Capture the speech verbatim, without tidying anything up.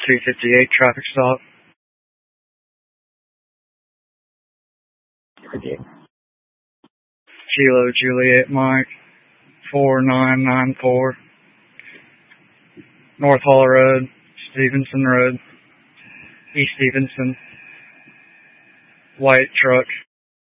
two fifty-eight traffic stop. Kilo Juliet Mike, four nine nine four. North Hall Road, Stevenson Road, East Stevenson. White truck.